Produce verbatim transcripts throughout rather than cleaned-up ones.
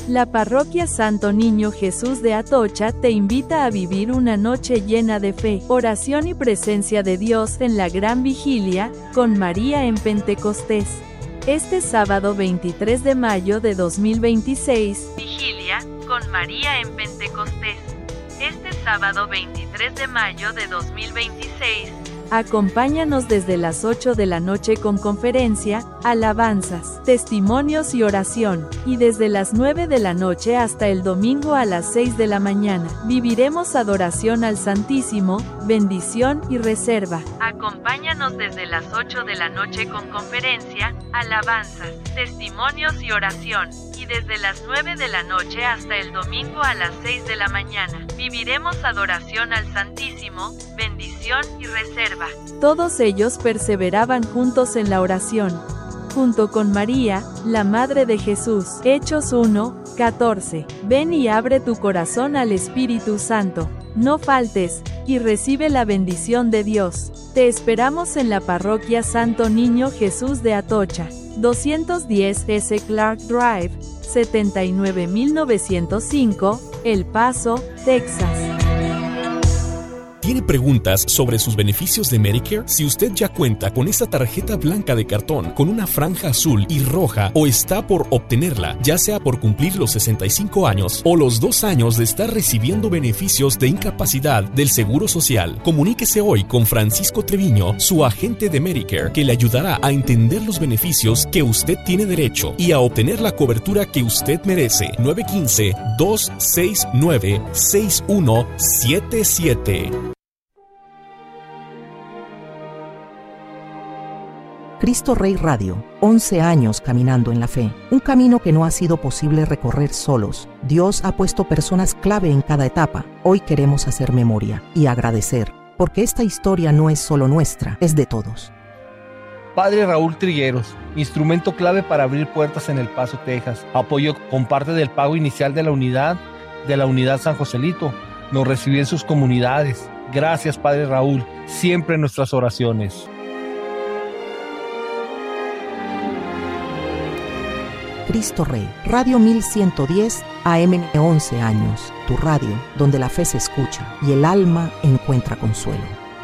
La Parroquia Santo Niño Jesús de Atocha te invita a vivir una noche llena de fe, oración y presencia de Dios en la Gran Vigilia, con María en Pentecostés. Este sábado veintitrés de mayo de dos mil veintiséis, Vigilia, con María en Pentecostés. Este sábado veintitrés de mayo de dos mil veintiséis, acompáñanos desde las ocho de la noche con conferencia, alabanzas, testimonios y oración, y desde las nueve de la noche hasta el domingo a las seis de la mañana, viviremos adoración al Santísimo, bendición y reserva. Acompáñanos desde las ocho de la noche con conferencia, alabanzas, testimonios y oración, y desde las nueve de la noche hasta el domingo a las seis de la mañana, viviremos adoración al Santísimo, bendición y reserva. Todos ellos perseveraban juntos en la oración, junto con María, la Madre de Jesús. Hechos uno, catorce. Ven y abre tu corazón al Espíritu Santo. No faltes, y recibe la bendición de Dios. Te esperamos en la Parroquia Santo Niño Jesús de Atocha, doscientos diez S Clark Drive, setenta y nueve mil novecientos cinco, El Paso, Texas. ¿Tiene preguntas sobre sus beneficios de Medicare? Si usted ya cuenta con esa tarjeta blanca de cartón con una franja azul y roja o está por obtenerla, ya sea por cumplir los sesenta y cinco años o los dos años de estar recibiendo beneficios de incapacidad del Seguro Social, comuníquese hoy con Francisco Treviño, su agente de Medicare, que le ayudará a entender los beneficios que usted tiene derecho y a obtener la cobertura que usted merece. nueve uno cinco, dos seis nueve, seis uno siete siete. Cristo Rey Radio, once años caminando en la fe, un camino que no ha sido posible recorrer solos. Dios ha puesto personas clave en cada etapa. Hoy queremos hacer memoria y agradecer, porque esta historia no es solo nuestra, es de todos. Padre Raúl Trigueros, instrumento clave para abrir puertas en El Paso, Texas. Apoyo con parte del pago inicial de la unidad, de la unidad San Joselito. Nos recibió en sus comunidades. Gracias, Padre Raúl, siempre en nuestras oraciones. Cristo Rey, Radio mil ciento diez, A M once años, tu radio, donde la fe se escucha y el alma encuentra consuelo.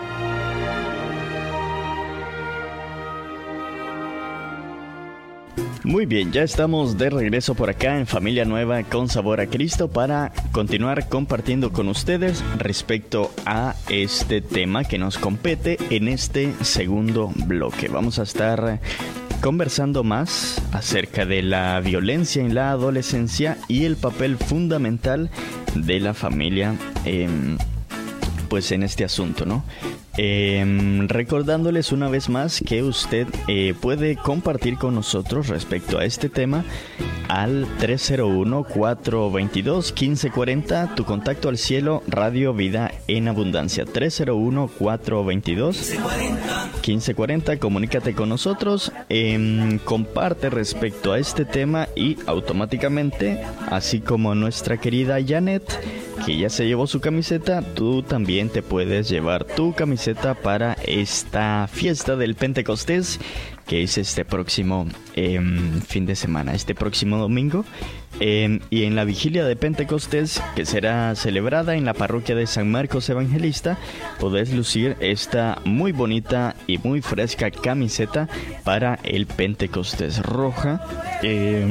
Muy bien, ya estamos de regreso por acá en Familia Nueva con Sabor a Cristo para continuar compartiendo con ustedes respecto a este tema que nos compete en este segundo bloque. Vamos a estar conversando más acerca de la violencia en la adolescencia y el papel fundamental de la familia eh, pues en este asunto, ¿no? Eh, recordándoles una vez más que usted eh, puede compartir con nosotros respecto a este tema al tres cero uno, cuatro dos dos, uno cinco cuatro cero, tu contacto al cielo, Radio Vida en Abundancia. Tres cero uno, cuatro dos dos, uno cinco cuatro cero, comunícate con nosotros, eh, comparte respecto a este tema y automáticamente, así como nuestra querida Janet, que ya se llevó su camiseta, tú también te puedes llevar tu camiseta para esta fiesta del Pentecostés, que es este próximo eh, fin de semana, este próximo domingo, eh, y en la vigilia de Pentecostés, que será celebrada en la parroquia de San Marcos Evangelista, podés lucir esta muy bonita y muy fresca camiseta para el Pentecostés roja, eh,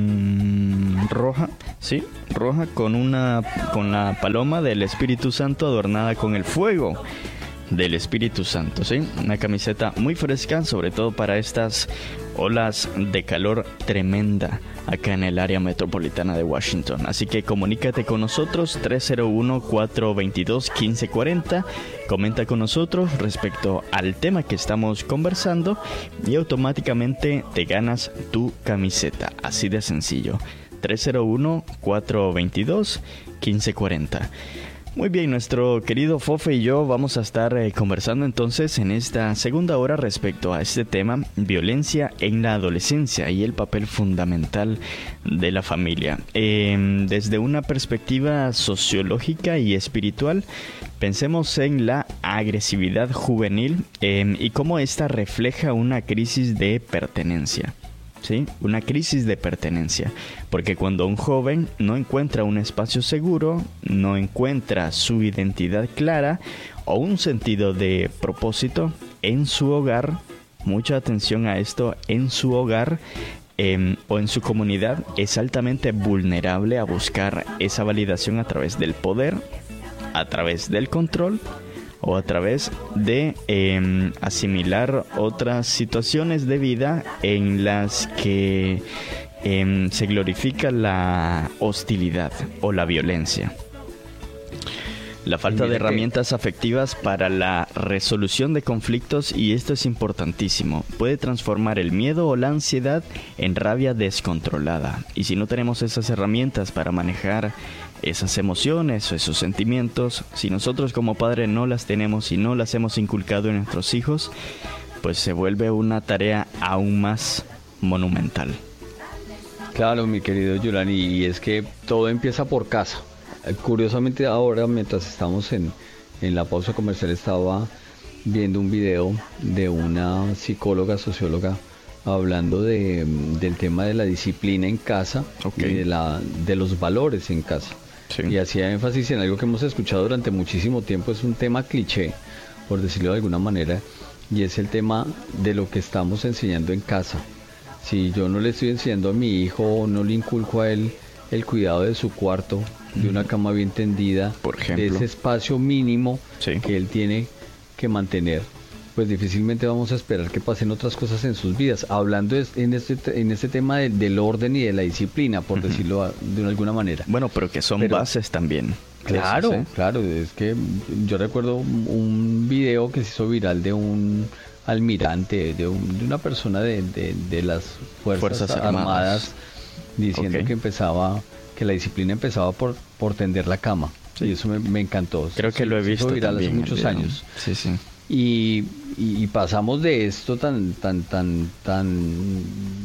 roja, sí, roja con una con la paloma del Espíritu Santo adornada con el fuego del Espíritu Santo, ¿sí? Una camiseta muy fresca, sobre todo para estas olas de calor tremenda acá en el área metropolitana de Washington. Así que comunícate con nosotros, tres cero uno, cuatro dos dos, uno cinco cuatro cero. Comenta con nosotros respecto al tema que estamos conversando y automáticamente te ganas tu camiseta. Así de sencillo. tres cero uno, cuatro dos dos, uno cinco cuatro cero. Muy bien, nuestro querido Fofe y yo vamos a estar eh, conversando entonces en esta segunda hora respecto a este tema, violencia en la adolescencia y el papel fundamental de la familia. Eh, desde una perspectiva sociológica y espiritual, pensemos en la agresividad juvenil eh, y cómo esta refleja una crisis de pertenencia. ¿sí? Una crisis de pertenencia. Porque cuando un joven no encuentra un espacio seguro, no encuentra su identidad clara o un sentido de propósito en su hogar, mucha atención a esto, en su hogar eh, o en su comunidad, es altamente vulnerable a buscar esa validación a través del poder, a través del control o a través de eh, asimilar otras situaciones de vida en las que eh, se glorifica la hostilidad o la violencia. La falta de herramientas afectivas para la resolución de conflictos, y esto es importantísimo, puede transformar el miedo o la ansiedad en rabia descontrolada. Y si no tenemos esas herramientas para manejar esas emociones o esos sentimientos, si nosotros como padres no las tenemos y no las hemos inculcado en nuestros hijos, pues se vuelve una tarea aún más monumental. Claro, mi querido Yulani, y es que todo empieza por casa. Curiosamente ahora, mientras estamos en, en la pausa comercial, estaba viendo un video de una psicóloga, socióloga, hablando de, del tema de la disciplina en casa, okay, y de, la, de los valores en casa. Sí. Y hacía énfasis en algo que hemos escuchado durante muchísimo tiempo, es un tema cliché, por decirlo de alguna manera, y es el tema de lo que estamos enseñando en casa. Si yo no le estoy enseñando a mi hijo, no le inculco a él el cuidado de su cuarto, de una cama bien tendida, por ejemplo, de ese espacio mínimo, sí, que él tiene que mantener, pues difícilmente vamos a esperar que pasen otras cosas en sus vidas. Hablando es, en este en este tema de, del orden y de la disciplina, por uh-huh, decirlo a, de alguna manera. Bueno, pero que son pero, bases también. Claro, esas, ¿eh? Claro, es que yo recuerdo un video que se hizo viral de un almirante, de, un, de una persona de, de, de las Fuerzas, Fuerzas Armadas, Armadas, diciendo okay, que empezaba, que la disciplina empezaba por, por tender la cama. Sí. Y eso me, me encantó. Creo que sí, lo he visto viral hace muchos años. Sí, sí. Y, y, y pasamos de esto tan, tan, tan, tan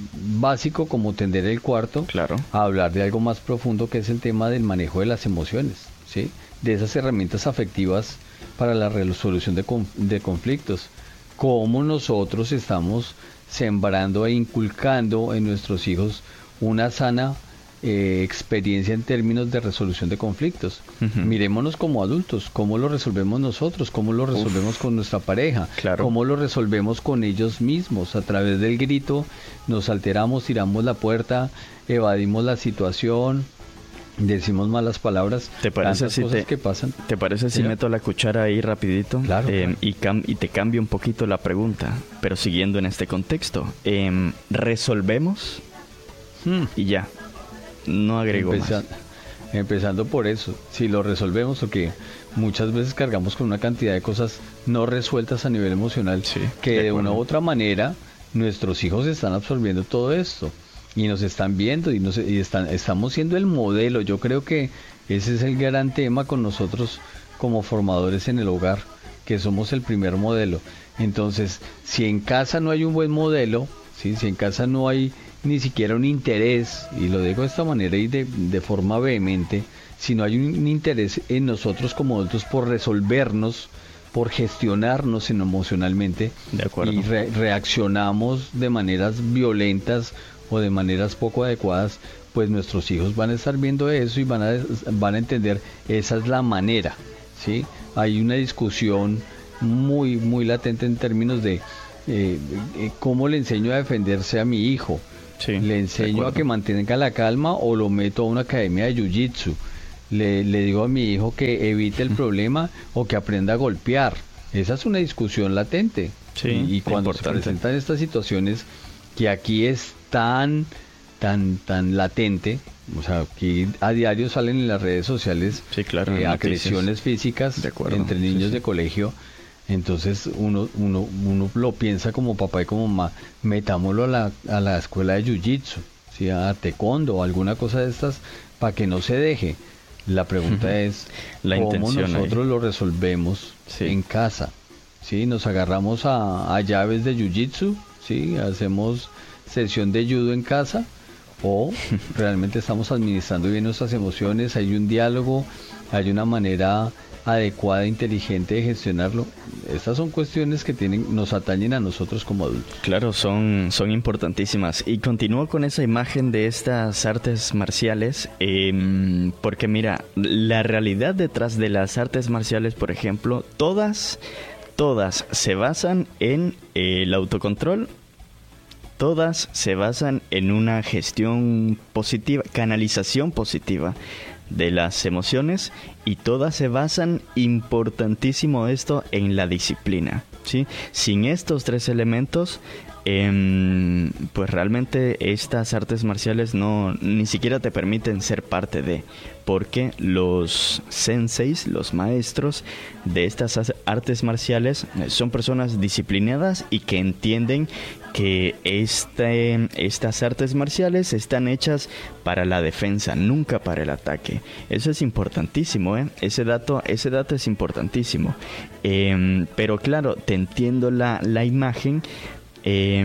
básico como tender el cuarto, claro, a hablar de algo más profundo, que es el tema del manejo de las emociones, ¿sí? De esas herramientas afectivas para la resolución de, conf- de conflictos. Cómo nosotros estamos sembrando e inculcando en nuestros hijos una sana eh, experiencia en términos de resolución de conflictos. Uh-huh. Mirémonos como adultos, cómo lo resolvemos nosotros, cómo lo resolvemos Uf. con nuestra pareja, claro, cómo lo resolvemos con ellos mismos. A través del grito nos alteramos, tiramos la puerta, evadimos la situación, decimos malas palabras. ¿Te parece si cosas te, que pasan? ¿Te parece si meto la cuchara ahí rapidito? Claro. Eh, y, cam- y te cambio un poquito la pregunta, pero siguiendo en este contexto. Eh, ¿Resolvemos? Hmm. Y ya, no agrego Empeza- más. Empezando por eso, si lo resolvemos, porque muchas veces cargamos con una cantidad de cosas no resueltas a nivel emocional, sí, que de, de una u otra manera nuestros hijos están absorbiendo todo esto y nos están viendo y, nos, y están, estamos siendo el modelo. Yo creo que ese es el gran tema con nosotros como formadores en el hogar, que somos el primer modelo. Entonces, si en casa no hay un buen modelo, ¿sí? Si en casa no hay ni siquiera un interés, y lo digo de esta manera y de, de forma vehemente, si no hay un interés en nosotros como adultos por resolvernos, por gestionarnos emocionalmente, de acuerdo, y re- reaccionamos de maneras violentas o de maneras poco adecuadas, pues nuestros hijos van a estar viendo eso y van a, van a entender, esa es la manera, ¿sí? Hay una discusión muy, muy latente en términos de eh, eh, cómo le enseño a defenderse a mi hijo. Sí, le enseño a que mantenga la calma o lo meto a una academia de jiu-jitsu. Le, le digo a mi hijo que evite el problema o que aprenda a golpear. Esa es una discusión latente. Sí, y, y cuando importante. se presentan estas situaciones que aquí es tan, tan, tan latente, o sea, aquí a diario salen en las redes sociales, sí, claro, eh, agresiones físicas entre niños sí, sí. de colegio. Entonces uno, uno, uno lo piensa como papá y como mamá, metámoslo a la, a la escuela de jiu-jitsu, ¿sí? A taekwondo o alguna cosa de estas, para que no se deje. La pregunta uh-huh. es, la ¿cómo nosotros ahí. lo resolvemos sí. en casa? ¿Sí? Nos agarramos a, a llaves de jiu-jitsu, ¿sí? Hacemos sesión de judo en casa, o realmente estamos administrando bien nuestras emociones, hay un diálogo, hay una manera adecuada e inteligente de gestionarlo. Estas son cuestiones que tienen, nos atañen a nosotros como adultos. Claro, son, son importantísimas. Y continúo con esa imagen de estas artes marciales, eh, porque mira, la realidad detrás de las artes marciales, por ejemplo, todas, todas se basan en eh, el autocontrol. Todas se basan en una gestión positiva, canalización positiva de las emociones, y todas se basan, importantísimo esto, en la disciplina, ¿sí? Sin estos tres elementos, eh, pues realmente estas artes marciales no ni siquiera te permiten ser parte de, porque los senseis, los maestros de estas artes marciales, son personas disciplinadas y que entienden que este, estas artes marciales están hechas para la defensa, nunca para el ataque. Eso es importantísimo, ¿eh? Ese dato, ese dato es importantísimo. Eh, pero claro, te entiendo la, la imagen, eh,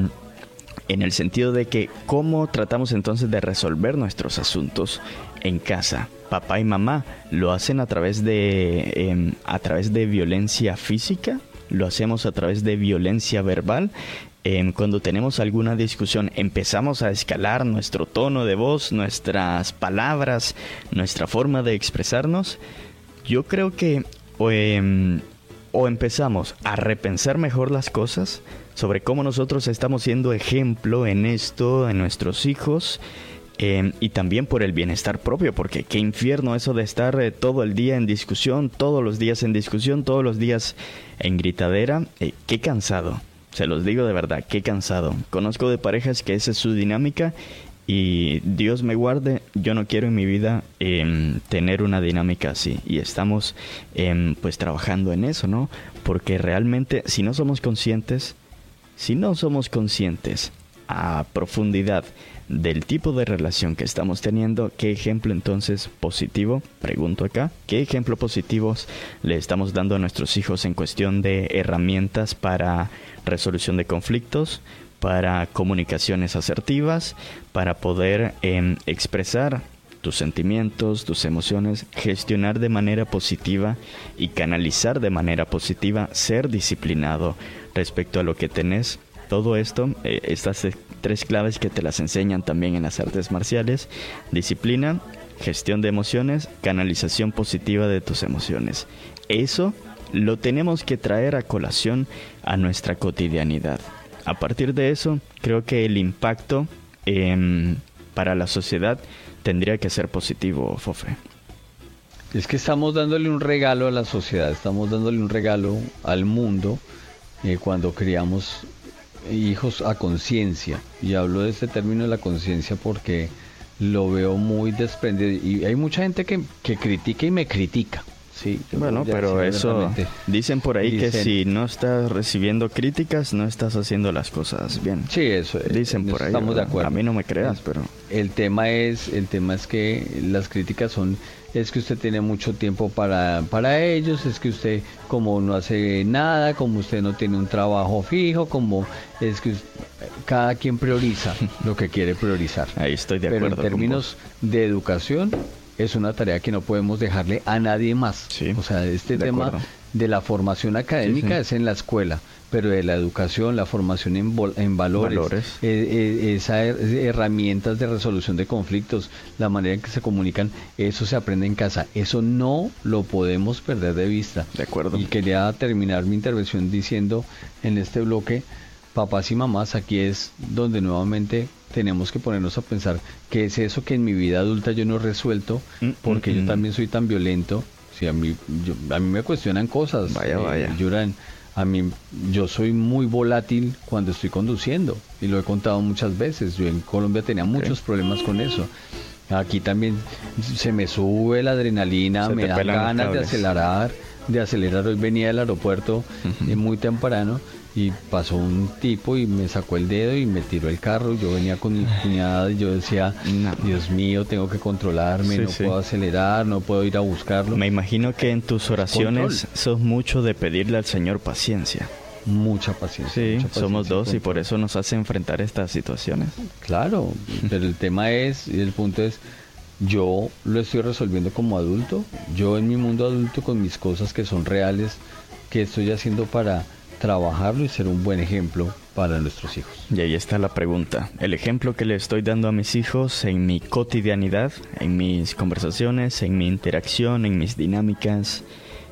en el sentido de que cómo tratamos entonces de resolver nuestros asuntos en casa. Papá y mamá lo hacen a través de, eh, a través de violencia física, lo hacemos a través de violencia verbal. Eh, cuando tenemos alguna discusión, empezamos a escalar nuestro tono de voz, nuestras palabras, nuestra forma de expresarnos. Yo creo que o, eh, o empezamos a repensar mejor las cosas sobre cómo nosotros estamos siendo ejemplo en esto, en nuestros hijos, eh, y también por el bienestar propio, porque qué infierno eso de estar eh, todo el día en discusión, todos los días en discusión, todos los días en gritadera. Eh, qué cansado. Se los digo de verdad, qué cansado. Conozco de parejas que esa es su dinámica y Dios me guarde, yo no quiero en mi vida eh, tener una dinámica así. Y estamos eh, pues trabajando en eso, ¿no? Porque realmente si no somos conscientes, si no somos conscientes a profundidad del tipo de relación que estamos teniendo, ¿qué ejemplo entonces positivo, pregunto acá, qué ejemplo positivos le estamos dando a nuestros hijos en cuestión de herramientas para resolución de conflictos, para comunicaciones asertivas, para poder eh, expresar tus sentimientos, tus emociones, gestionar de manera positiva y canalizar de manera positiva, ser disciplinado respecto a lo que tenés? Todo esto, eh, estas tres claves que te las enseñan también en las artes marciales: disciplina, gestión de emociones, canalización positiva de tus emociones. Eso lo tenemos que traer a colación a nuestra cotidianidad. A partir de eso, creo que el impacto eh, para la sociedad tendría que ser positivo, Fofre. Es que estamos dándole un regalo a la sociedad, estamos dándole un regalo al mundo eh, cuando criamos hijos a conciencia. Y hablo de este término de la conciencia porque lo veo muy desprendido. Y hay mucha gente que, que critica y me critica. Sí, bueno, pero eso dicen por ahí dicen, que si no estás recibiendo críticas, no estás haciendo las cosas bien. Sí, eso es. Dicen por ahí. Estamos de acuerdo. A mí no me creas, el, pero el tema es, el tema es que las críticas son, es que usted tiene mucho tiempo para, para ellos, es que usted como no hace nada, como usted no tiene un trabajo fijo, como es que usted, cada quien prioriza lo que quiere priorizar. Ahí estoy de pero acuerdo. En términos de educación, es una tarea que no podemos dejarle a nadie más. Sí, o sea, este de tema acuerdo. De la formación académica sí, sí. es en la escuela, pero de la educación, la formación en, en valores, valores. Eh, eh, esas herramientas de resolución de conflictos, la manera en que se comunican, eso se aprende en casa. Eso no lo podemos perder de vista. De acuerdo. Y quería terminar mi intervención diciendo en este bloque, papás y mamás, aquí es donde nuevamente tenemos que ponernos a pensar qué es eso que en mi vida adulta yo no he resuelto, porque mm, mm, yo también soy tan violento. Si a mí yo, a mí me cuestionan cosas, vaya, eh, vaya. Yuran, a mí yo soy muy volátil cuando estoy conduciendo y lo he contado muchas veces. Yo en Colombia tenía okay. muchos problemas con eso. Aquí también se me sube la adrenalina, se me da ganas de acelerar, de acelerar. Hoy venía del aeropuerto uh-huh. muy temprano y pasó un tipo y me sacó el dedo y me tiró el carro. Yo venía con mi cuñada y yo decía, no. Dios mío, tengo que controlarme, sí, no sí. puedo acelerar, no puedo ir a buscarlo. Me imagino que en tus oraciones Control. sos mucho de pedirle al Señor paciencia. mucha paciencia. Sí, mucha paciencia somos dos y con por todo. eso nos hace enfrentar estas situaciones. Claro, pero el tema es, y el punto es, yo lo estoy resolviendo como adulto, yo en mi mundo adulto con mis cosas que son reales, que estoy haciendo para trabajarlo y ser un buen ejemplo para nuestros hijos. Y ahí está la pregunta. El ejemplo que le estoy dando a mis hijos en mi cotidianidad, en mis conversaciones, en mi interacción, en mis dinámicas,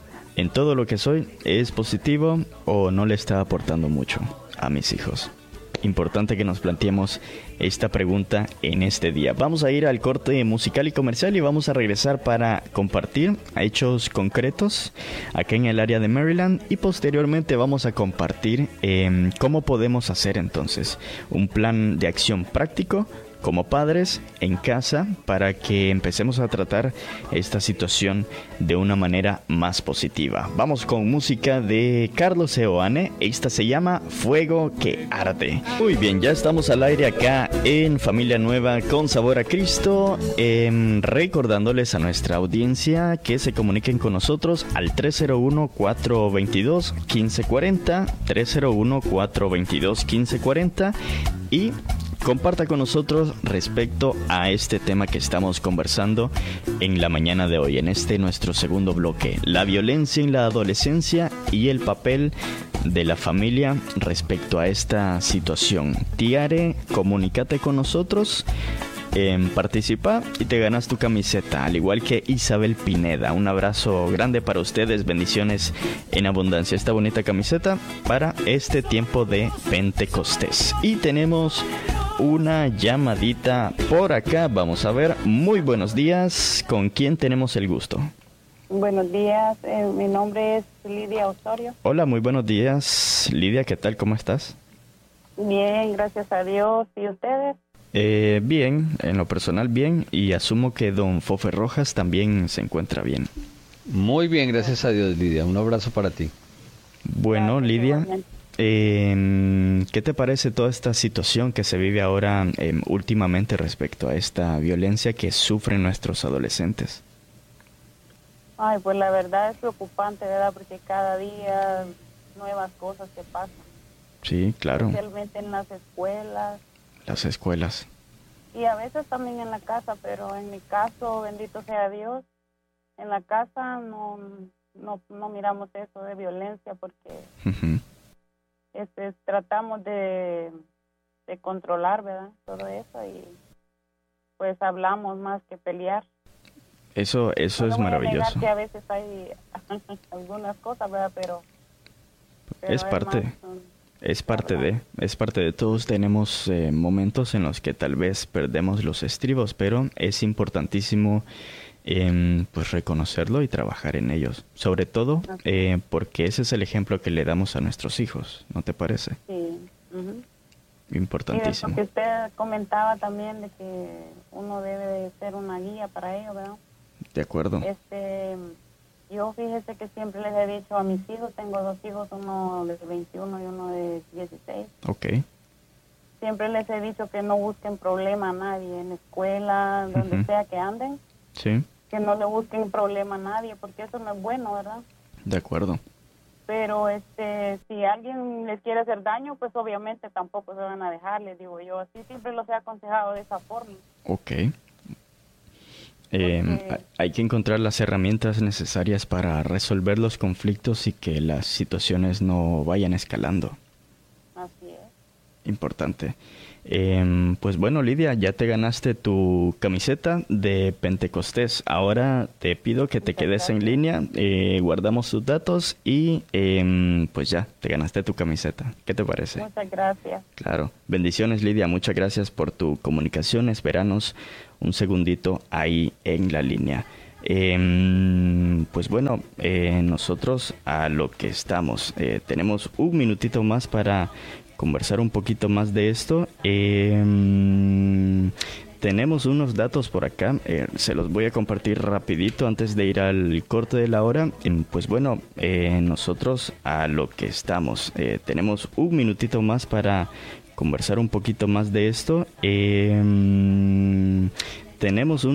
en todo lo que soy, ¿es positivo o no le está aportando mucho a mis hijos? Importante que nos planteemos esta pregunta en este día. Vamos a ir al corte musical y comercial y vamos a regresar para compartir hechos concretos acá en el área de Maryland y posteriormente vamos a compartir eh, cómo podemos hacer entonces un plan de acción práctico como padres en casa para que empecemos a tratar esta situación de una manera más positiva. Vamos con música de Carlos Seoane. Esta se llama Fuego que Arde. Muy bien, ya estamos al aire acá en Familia Nueva con Sabor a Cristo. Eh, recordándoles a nuestra audiencia que se comuniquen con nosotros al tres cero uno, cuatro dos dos, uno cinco cuatro cero, tres cero uno, cuatro dos dos, uno cinco cuatro cero y comparta con nosotros respecto a este tema que estamos conversando en la mañana de hoy, en este nuestro segundo bloque, la violencia en la adolescencia y el papel de la familia respecto a esta situación. Tiare, comunícate con nosotros, eh, participa y te ganas tu camiseta, al igual que Isabel Pineda. Un abrazo grande para ustedes, bendiciones en abundancia. Esta bonita camiseta para este tiempo de Pentecostés. Y tenemos una llamadita por acá. Vamos a ver. Muy buenos días. ¿Con quién tenemos el gusto? Buenos días. Eh, mi nombre es Lidia Osorio. Hola, muy buenos días. Lidia, ¿qué tal? ¿Cómo estás? Bien, gracias a Dios. ¿Y ustedes? Eh, bien, en lo personal bien. Y asumo que don Fofe Rojas también se encuentra bien. Muy bien, gracias a Dios, Lidia. Un abrazo para ti. Bueno, Gracias, Lidia, igualmente. eh, ¿qué te parece toda esta situación que se vive ahora eh, últimamente respecto a esta violencia que sufren nuestros adolescentes? Ay, pues la verdad es preocupante, ¿verdad? Porque cada día nuevas cosas que pasan. Sí, claro, Especialmente en las escuelas las escuelas. y a veces también en la casa, pero en mi caso, bendito sea Dios, en la casa no, no, no miramos eso de violencia porque Ujú. este, tratamos de, de controlar, ¿verdad? Todo eso y pues hablamos más que pelear. Eso, eso No es voy a negar maravilloso. que a veces hay algunas cosas, ¿verdad? Pero, pero Es parte. más, um, Es parte de, es parte de todos tenemos eh, momentos en los que tal vez perdemos los estribos, pero es importantísimo eh, pues reconocerlo y trabajar en ellos. Sobre todo eh, porque ese es el ejemplo que le damos a nuestros hijos, ¿no te parece? sí. Ujú. Y de Importantísimo. lo que usted comentaba también de que uno debe de ser una guía para ellos, ¿verdad? De acuerdo. Este, yo fíjese que siempre les he dicho a mis hijos, tengo dos hijos, uno de veintiuno y uno de dieciséis. Ok. Siempre les he dicho que no busquen problema a nadie en la escuela, donde Ujú. sea que anden, Sí, que no le busquen problema a nadie, porque eso no es bueno, ¿verdad? de acuerdo. Pero este, si alguien les quiere hacer daño, pues obviamente tampoco se van a dejar, les digo yo. Así siempre los he aconsejado de esa forma. Ok. Eh, Porque- hay que encontrar las herramientas necesarias para resolver los conflictos y que las situaciones no vayan escalando. Así es. Importante. Eh, pues bueno, Lidia, ya te ganaste tu camiseta de Pentecostés. Ahora te pido que te Muchas quedes en gracias. línea, eh, guardamos tus datos y eh, pues ya, te ganaste tu camiseta. ¿Qué te parece? Muchas gracias. Claro. Bendiciones, Lidia. Muchas gracias por tu comunicación. Esperanos un segundito ahí en la línea. Eh, pues bueno, eh, nosotros a lo que estamos. Eh, tenemos un minutito más para conversar un poquito más de esto. Eh, tenemos unos datos por acá. Eh, se los voy a compartir rapidito antes de ir al corte de la hora. Eh, pues bueno, eh, nosotros a lo que estamos. Eh, tenemos un minutito más para conversar un poquito más de esto. Eh, tenemos un